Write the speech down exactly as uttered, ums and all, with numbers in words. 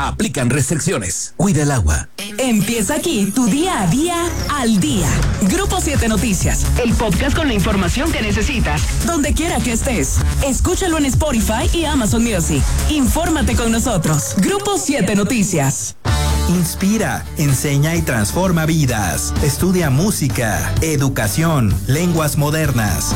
Aplican restricciones. Cuida el agua. Empieza aquí tu día a día al día. Grupo siete Noticias, el podcast con la información que necesitas, donde quiera que estés. Escúchalo en Spotify y Amazon Music. Infórmate con nosotros. Grupo siete Noticias. Inspira, enseña y transforma vidas. Estudia música, educación, lenguas modernas,